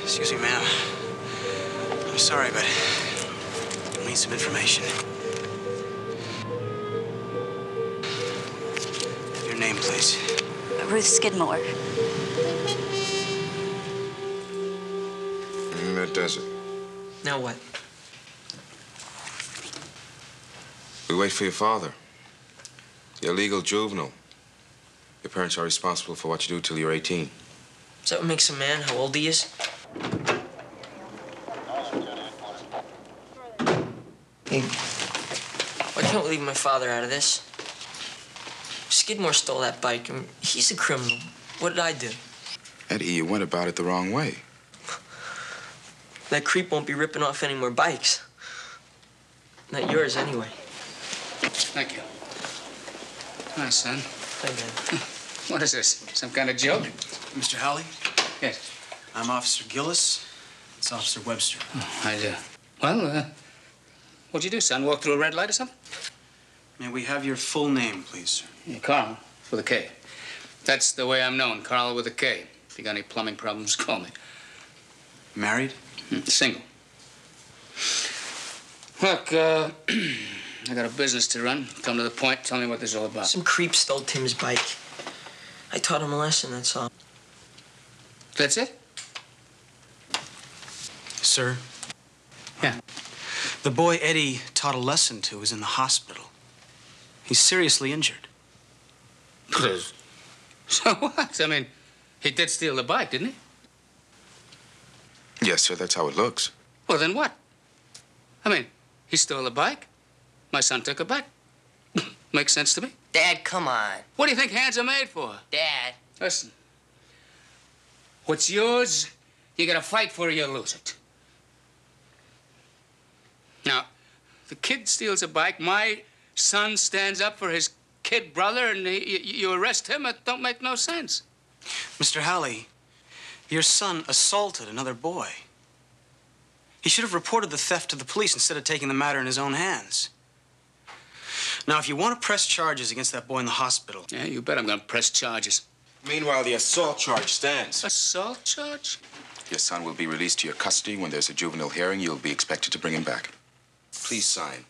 Excuse me, ma'am. I'm sorry, but I need some information. Your name, please. Ruth Skidmore. That does it. Now what? We wait for your father. You're a legal juvenile. Your parents are responsible for what you do till you're 18. Is that what makes a man? How old he is? Hey, why can't we leave my father out of this? Skidmore stole that bike. I mean, he's a criminal. What did I do? Eddie, you went about it the wrong way. That creep won't be ripping off any more bikes. Not yours, anyway. Thank you. Hi, son. Hi, Dad. What is this? Some kind of joke? Mr. Howley? Yes. I'm Officer Gillis. It's Officer Webster. Oh, I do. Well, what'd you do, son? Walk through a red light or something? May we have your full name, please, sir? Yeah, Carl, with a K. That's the way I'm known, Carl with a K. If you got any plumbing problems, call me. Married? Single. Look, I got a business to run. Come to the point. Tell me what this is all about. Some creep stole Tim's bike. I taught him a lesson, that's all. That's it? Sir? Yeah. The boy Eddie taught a lesson to is in the hospital. He's seriously injured. So what? I mean, he did steal the bike, didn't he? Yes, sir, that's how it looks. Well, then what? I mean, he stole the bike. My son took it back. Makes sense to me. Dad, come on. What do you think hands are made for? Dad. Listen. What's yours, you gotta fight for or you lose it. Now, the kid steals a bike, my son stands up for his kid brother, and you arrest him? It don't make no sense. Mr. Howley, your son assaulted another boy. He should have reported the theft to the police instead of taking the matter in his own hands. Now, if you want to press charges against that boy in the hospital... Yeah, you bet I'm gonna press charges. Meanwhile, the assault charge stands. Assault charge? Your son will be released to your custody. When there's a juvenile hearing, you'll be expected to bring him back. Please sign.